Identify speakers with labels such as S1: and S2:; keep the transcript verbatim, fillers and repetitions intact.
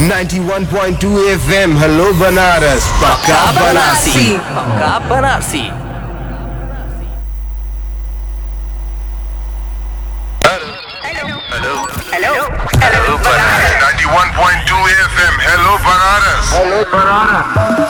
S1: ninety-one point two F M hello Banaras पक्का बनारसी
S2: पक्का Banarasi.
S3: Hello, hello, hello, Banaras. ninety-one point two F M. Hello, Banaras. Hello, Banaras.